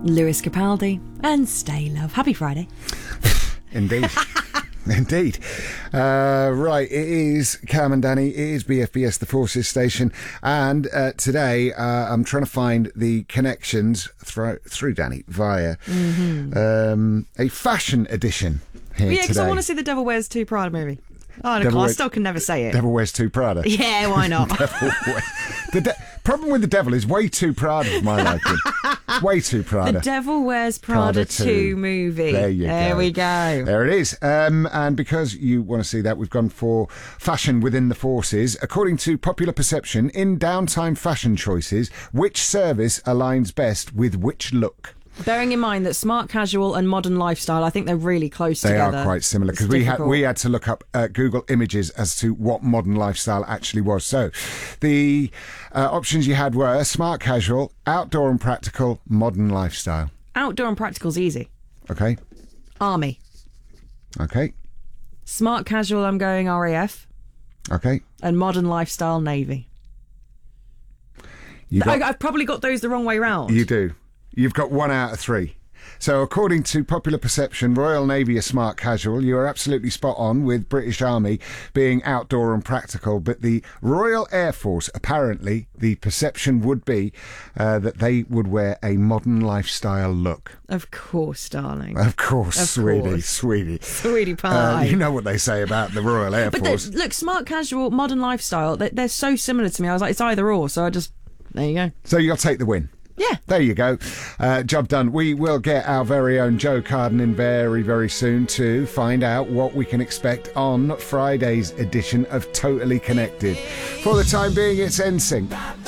Lewis Capaldi, and Stay Love. Happy Friday. Indeed. Indeed. Right, it is Cam and Danny. It is BFBS, the Forces Station. And today I'm trying to find the connections through Danny via a fashion edition here Yeah, because today. I want to see the Devil Wears 2 Prada movie. Oh, Nicole, I still can never say it. Devil Wears 2 Prada. Yeah, why not? The problem with the devil is way too Prada for my liking. Way too Prada. The Devil Wears Prada 2 movie. There you go. There we go. There it is. And because you want to see that, we've gone for fashion within the forces. According to popular perception, in downtime fashion choices, which service aligns best with which look? Bearing in mind that smart casual and modern lifestyle, I think they're really close together. They are quite similar because we had to look up Google Images as to what modern lifestyle actually was. So the options you had were smart casual, outdoor and practical, modern lifestyle. Outdoor and practical's easy. Okay. Army. Okay. Smart casual, I'm going RAF. Okay. And modern lifestyle, Navy. I've probably got those the wrong way round. You do. You've got 1 out of 3. So according to popular perception, Royal Navy are smart casual. You are absolutely spot on with British Army being outdoor and practical. But the Royal Air Force, apparently, the perception would be that they would wear a modern lifestyle look. Of course, darling. Of course, sweetie. Sweetie pie. You know what they say about the Royal Air Force. Look, smart casual, modern lifestyle, they're so similar to me. I was like, it's either or. So there you go. So you'll take the win. Yeah. There you go. Job done. We will get our very own Joe Carden in very, very soon to find out what we can expect on Friday's edition of Totally Connected. For the time being, it's NSYNC.